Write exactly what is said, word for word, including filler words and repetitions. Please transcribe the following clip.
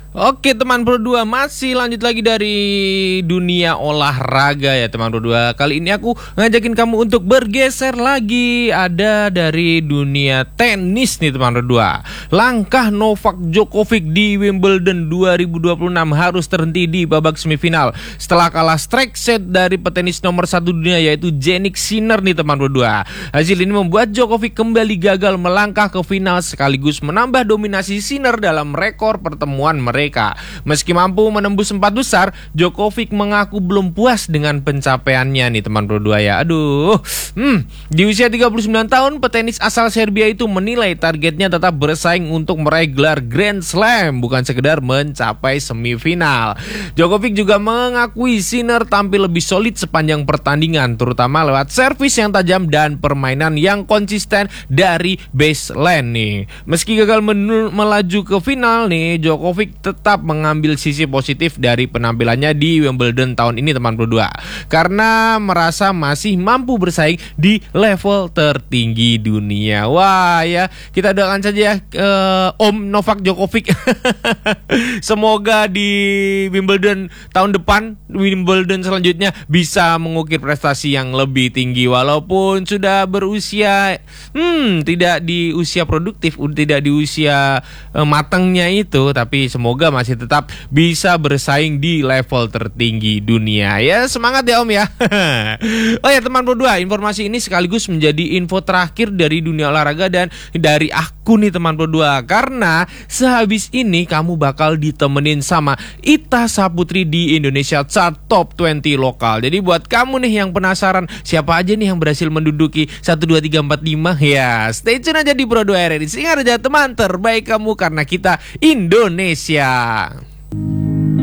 Oke teman berdua, masih lanjut lagi dari dunia olahraga ya teman berdua. Kali ini aku ngajakin kamu untuk bergeser lagi, ada dari dunia tenis nih teman berdua. Langkah Novak Djokovic di Wimbledon dua ribu dua puluh enam harus terhenti di babak semifinal setelah kalah straight set dari petenis nomor satu dunia yaitu Jannik Sinner nih teman berdua. Hasil ini membuat Djokovic kembali gagal melangkah ke final sekaligus menambah dominasi Sinner dalam rekor pertemuan mereka. Mereka. Meski mampu menembus empat besar, Djokovic mengaku belum puas dengan pencapaiannya nih teman berdua ya. Aduh, hmm, di usia tiga puluh sembilan tahun, petenis asal Serbia itu menilai targetnya tetap bersaing untuk meraih gelar Grand Slam, bukan sekedar mencapai semifinal. Djokovic juga mengakui Sinner tampil lebih solid sepanjang pertandingan, terutama lewat servis yang tajam dan permainan yang konsisten dari baseline nih. Meski gagal melaju ke final nih, Djokovic tetap mengambil sisi positif dari penampilannya di Wimbledon tahun ini teman berdua, karena merasa masih mampu bersaing di level tertinggi dunia. Wah ya, kita doakan saja ya uh, Om Novak Djokovic semoga di Wimbledon tahun depan, Wimbledon selanjutnya bisa mengukir prestasi yang lebih tinggi walaupun sudah berusia hmm tidak di usia produktif, tidak di usia uh, matangnya itu, tapi semoga Semoga masih tetap bisa bersaing di level tertinggi dunia. Ya semangat ya Om ya. Oh ya teman berdua, informasi ini sekaligus menjadi info terakhir dari dunia olahraga dan dari aku nih teman berdua, karena sehabis ini kamu bakal ditemenin sama Ita Saputri di Indonesia Chart Top dua puluh lokal. Jadi buat kamu nih yang penasaran siapa aja nih yang berhasil menduduki satu, dua, tiga, empat, lima, ya stay tune aja di Pro dua R R I. Ingat aja teman, terbaik kamu karena kita Indonesia.